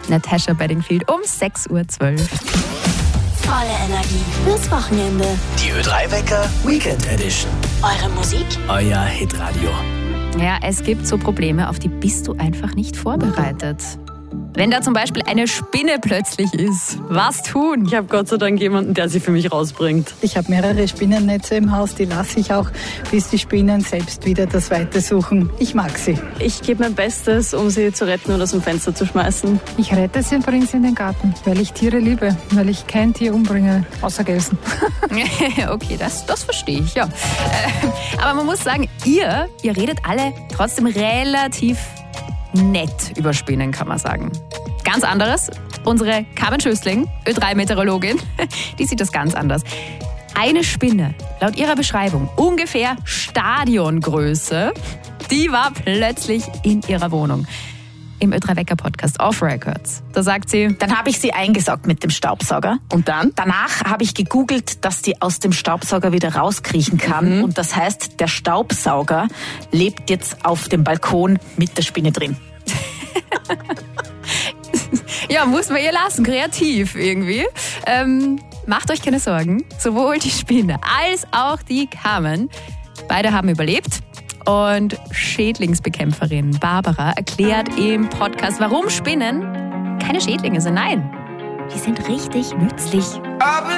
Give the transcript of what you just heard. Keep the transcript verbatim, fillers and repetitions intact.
Natasha Bedingfield um sechs Uhr zwölf. Volle Energie fürs Wochenende. Die Ö drei Wecker Weekend Edition. Eure Musik, Euer Hitradio. Ja, es gibt so Probleme, auf die bist du einfach nicht vorbereitet. Wenn da zum Beispiel eine Spinne plötzlich ist, was tun? Ich habe Gott sei Dank jemanden, der sie für mich rausbringt. Ich habe mehrere Spinnennetze im Haus, die lasse ich auch, bis die Spinnen selbst wieder das Weite suchen. Ich mag sie. Ich gebe mein Bestes, um sie zu retten und aus dem Fenster zu schmeißen. Ich rette sie und bringe sie in den Garten, weil ich Tiere liebe, weil ich kein Tier umbringe, außer Gelsen. Okay, das, das verstehe ich, ja. Äh, aber man muss sagen, ihr, ihr redet alle trotzdem relativ nett über Spinnen, kann man sagen. Ganz anderes, unsere Carmen Schößling, Ö drei Meteorologin, die sieht das ganz anders. Eine Spinne, laut ihrer Beschreibung ungefähr Stadiongröße, die war plötzlich in ihrer Wohnung. Im Ö drei Wecker Podcast Off Records. Da sagt sie, dann habe ich sie eingesaugt mit dem Staubsauger. Und dann? Danach habe ich gegoogelt, dass die aus dem Staubsauger wieder rauskriechen kann. Mhm. Und das heißt, der Staubsauger lebt jetzt auf dem Balkon mit der Spinne drin. Ja, muss man ihr lassen, kreativ irgendwie. Ähm, macht euch keine Sorgen, sowohl die Spinne als auch die Carmen, beide haben überlebt. Und Schädlingsbekämpferin Barbara erklärt im Podcast, warum Spinnen keine Schädlinge sind. Nein, die sind richtig nützlich.